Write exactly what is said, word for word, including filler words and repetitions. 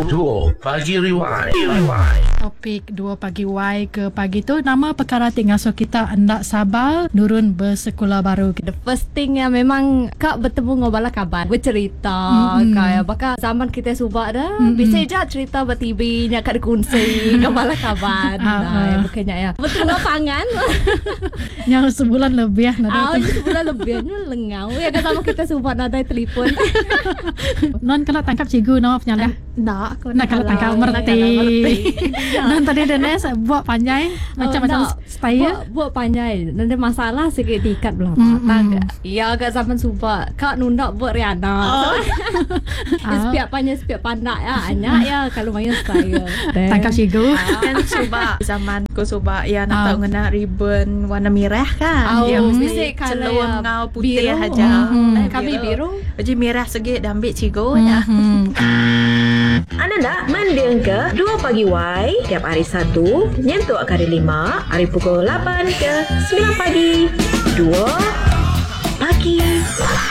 Duo Pagi Rewind. Rewind. Topik Dua Pagi Y ke pagi tu nama perkara tinggal so kita hendak sabar Nurun bersekolah baru. The first thing yang memang Kak bertemu dengan bala kabar bercerita Mm-mm. Kak bakal zaman kita subak dah Mm-mm. bisa je cerita bertibi nya kat dikunci dengan bala kabar. Ah, Nah, ah. yang bukannya ya betul dengan pangan. Yang sebulan lebih nak Ah, datang. sebulan lebihnya lengau ya kan sama kita subak nadai telefon. Non kalau tangkap cikgu no penyalah. Nak aku Nak kalau tangkap merti. Non tadi dia nes buat panjang macam-macam nak. style. Buat, buat panjang. Nanti masalah sikit diikat belah Mm-mm. mata. Ya agak zaman subak. Kak nundak buat Rihanna. Oh. Ah. Sepiak panjang sepiak pandak ya. Anyak ya kalau main style. Tangkap cikgu. Kan subak zaman ko subak ya nak Ah. tahu ngena ribbon warna merah kan. Oh, Dia mesti colour celuang yang ngau putih biru. aja. Mhm. Eh, Kami biru. Jadi merah sikit dah ambil cigo ya. Mhm. Anda nak mendeng ke Dua Pagi Y tiap hari Sabtu nyentuh kali lima hari pukul lapan ke sembilan pagi. Dua Pagi